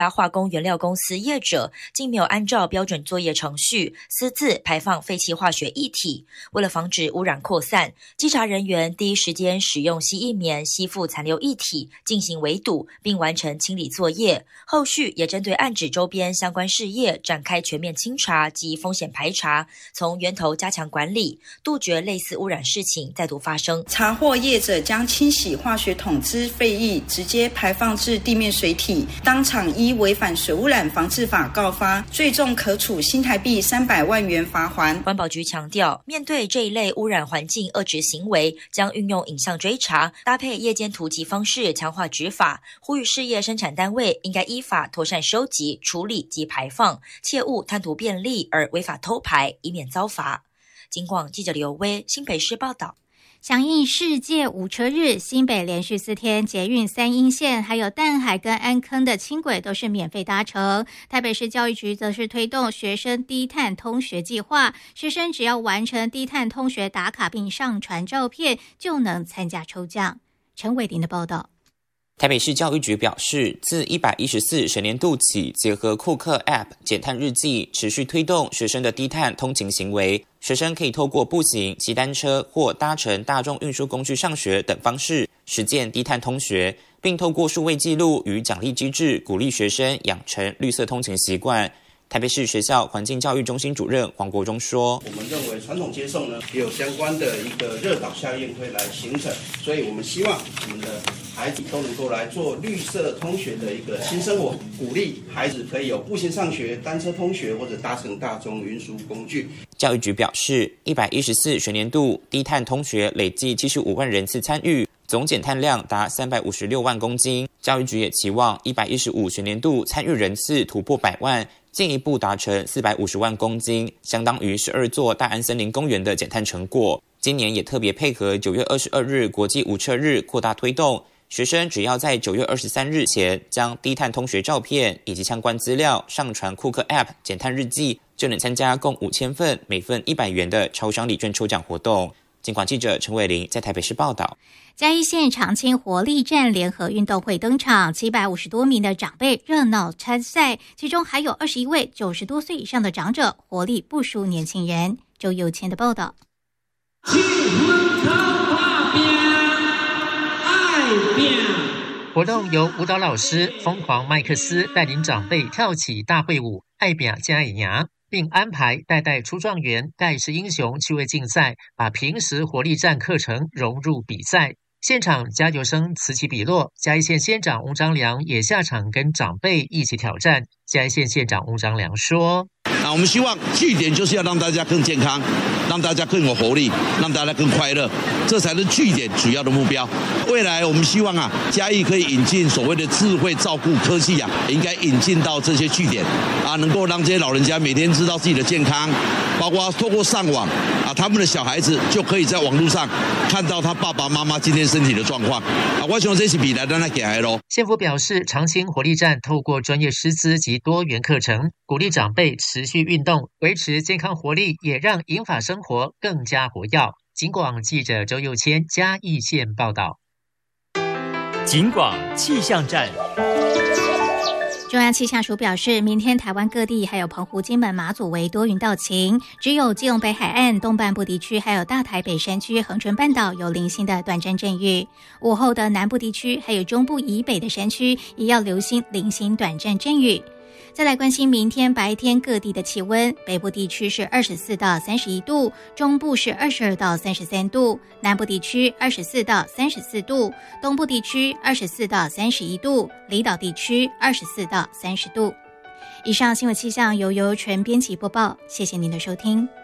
化工原料公司业者竟没有按照标准作业程序私自排放废弃化学液体。为了防止污染扩散，稽查人员第一时间使用吸液棉吸附残留液体进行围堵，并完成清理作业。后续也针对案址周边相关事业展开全面清查及风险排查，从源头加强管理，杜绝类似污染事情再度发生。 查获业者将清洗化学桶之废液直接排放至地面水体，当场依违反水污染防治法告发，最重可处新台币300万元罚锾。 环保局强调，面对这一类污染环境恶质行为，将运用影像追查，搭配夜间突击方式强化执法，呼吁事业生产单位应该依法妥善收集、处理及排放，切勿贪图便利而违法偷排，以免遭罚。警广记者刘威新北市报道。 响应世界无车日，新北连续4天捷运三鶯线还有淡海跟安坑的轻轨都是免费搭乘。台北市教育局则是推动学生低碳通学计划，学生只要完成低碳通学打卡并上传照片，就能参加抽奖。陈伟林的报道。 台北市教育局表示，自114学年度起，结合库克 App 减碳日记，持续推动学生的低碳通勤行为。学生可以透过步行、骑单车或搭乘大众运输工具上学等方式，实践低碳通学，并透过数位记录与奖励机制，鼓励学生养成绿色通勤习惯。台北市学校环境教育中心主任黄国忠说， 我们认为传统接送呢，也有相关的一个热岛效应会来形成，所以我们希望我们的孩子都能够来做绿色通学的一个新生活，鼓励孩子可以有步行上学、单车通学或者搭乘大众运输工具。 教育局表示，114学年度低碳通学累计75万人次参与，总减碳量达356万公斤。教育局也期望115学年度参与人次突破100万，进一步达成450万公斤，相当于12座大安森林公园的减碳成果。今年也特别配合9月22日国际无车日扩大推动，学生只要在9月23日前将低碳通学照片以及相关资料上传库克 App 减碳日记，就能参加共5000份、每份100元的超商礼券抽奖活动。警广记者陈伟玲在台北市报道。 嘉义县长青活力站联合运动会登场，750多名的长辈热闹参赛，其中还有21位90多岁以上的长者，活力不输年轻人。周有谦的报道。 活动由舞蹈老师疯狂麦克斯带领长辈跳起大会舞，爱拼加野牙，并安排代代出状元、盖世英雄趣味竞赛，把平时活力战课程融入比赛。现场加油声此起彼落，嘉义县县长翁章良也下场跟长辈一起挑战。嘉义县县长翁章良说， 我们希望据点就是要让大家更健康，让大家更有活力，让大家更快乐，这才是据点主要的目标。未来我们希望嘉义可以引进所谓的智慧照顾科技也应该引进到这些据点能够让这些老人家每天知道自己的健康，包括透过上网他们的小孩子就可以在网络上看到他爸爸妈妈今天身体的状况我想这是比来让他给孩咯。 县府表示，长青活力站透过专业师资及多元课程，鼓励长辈持续运动，维持健康活力，也让银发生活更加活跃。警广记者周佑谦嘉义县报道。 警广气象站。 中央气象署表示，明天台湾各地还有澎湖、金门、马祖为多云到晴，只有基隆北海岸东半部地区还有大台北山区、恒春半岛有零星的短暂阵雨。午后的南部地区还有中部以北的山区也要留心零星短暂阵雨。再来关心明天白天各地的气温，北部地区是24到31度，中部是22到33度，南部地区24到34度，东部地区24到31度，离岛地区24到30度。以上新闻气象由全编辑播报，谢谢您的收听。